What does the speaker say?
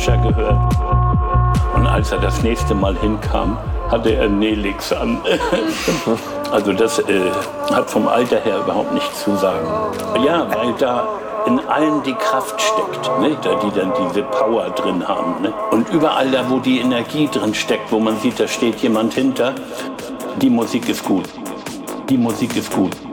Future gehört. Und als er das nächste Mal hinkam, hatte er Nelix an. Also das hat vom Alter her überhaupt nichts zu sagen. Ja, weil da in allen die Kraft steckt, ne? Da die dann diese Power drin haben. Ne? Und überall da, wo die Energie drin steckt, wo man sieht, da steht jemand hinter, die Musik ist gut. Die Musik ist gut.